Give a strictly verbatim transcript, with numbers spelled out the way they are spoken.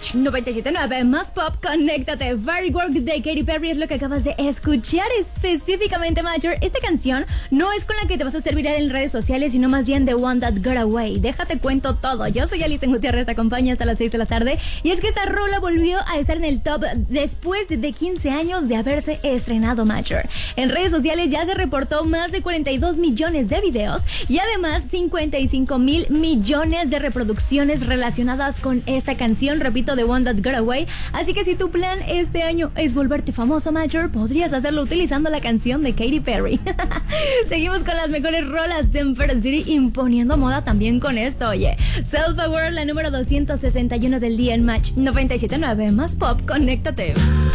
Match noventa y siete punto nueve más pop, conéctate. Firework de Katy Perry es lo que acabas de escuchar. Específicamente, Major, esta canción no es con la que te vas a hacer viral en redes sociales, sino más bien de One That Got Away. Déjate cuento todo. Yo soy Alison Gutiérrez, te acompaño hasta las seis de la tarde. Y es que esta rola volvió a estar en el top después de quince años de haberse estrenado, Major. En redes sociales ya se reportó más de cuarenta y dos millones de videos y además cincuenta y cinco mil millones de reproducciones relacionadas con esta canción, repito, de One That Got Away. Así que si tu plan este año es volverte famoso, Major, podrías hacerlo utilizando la canción de Katy Perry. Seguimos con las mejores rolas de Emperor City, imponiendo moda también con esto, oye. Self Aware, la número doscientos sesenta y uno del día en Match noventa y siete punto nueve más pop, conéctate.